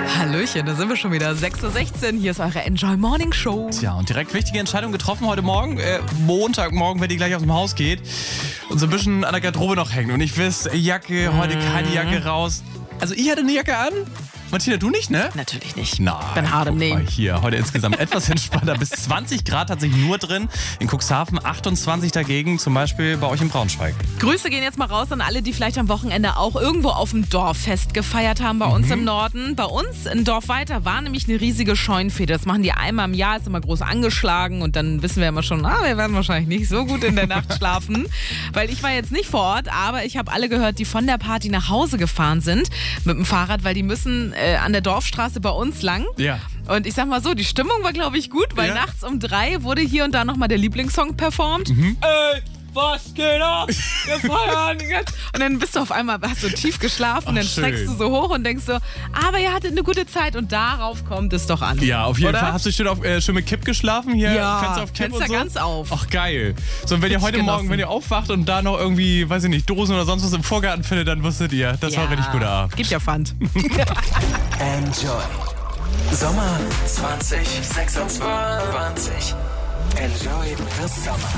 Hallöchen, da sind wir schon wieder. 6:16 Uhr, hier ist eure Enjoy Morning Show. Tja, und direkt wichtige Entscheidung getroffen heute Morgen. Montagmorgen, wenn die gleich aus dem Haus geht und so ein bisschen an der Garderobe noch hängt. Und ich weiß, Jacke, heute keine Jacke raus. Also ich hatte eine Jacke an. Martina, du nicht, ne? Natürlich nicht. Nein. Bin hart im Guck mal Nehmen. hier, heute insgesamt etwas entspannter. Bis 20 Grad tatsächlich nur drin. In Cuxhaven 28 dagegen, zum Beispiel bei euch in Braunschweig. Grüße gehen jetzt mal raus an alle, die vielleicht am Wochenende auch irgendwo auf dem Dorffest gefeiert haben bei uns im Norden. Bei uns ein Dorf weiter war nämlich eine riesige Scheunenfete. Das machen die einmal im Jahr, ist immer groß angeschlagen und dann wissen wir immer schon, wir werden wahrscheinlich nicht so gut in der Nacht schlafen. Weil ich war jetzt nicht vor Ort, aber ich habe alle gehört, die von der Party nach Hause gefahren sind mit dem Fahrrad, weil die müssen an der Dorfstraße bei uns lang. Ja. Und ich sag mal so, die Stimmung war, glaube ich, gut, weil nachts um 3 wurde hier und da nochmal der Lieblingssong performt. Ey, was geht ab? Wir feiern jetzt. Und dann bist du auf einmal, hast du tief geschlafen und dann streckst du so hoch und denkst so, aber ihr hattet eine gute Zeit und darauf kommt es doch an. Ja, auf jeden Oder? Fall. Hast du schön mit Kipp geschlafen hier? Ja, Fenster auf Kipp Fenster und so? ganz auf. Ach, geil. So, und wenn ihr heute Morgen, wenn ihr aufwacht und da noch irgendwie, weiß ich nicht, Dosen oder sonst was im Vorgarten findet, dann wusstet ihr, das war richtig guter Abend. Gibt ja Pfand. Enjoy. Sommer 2026. Enjoy the summer.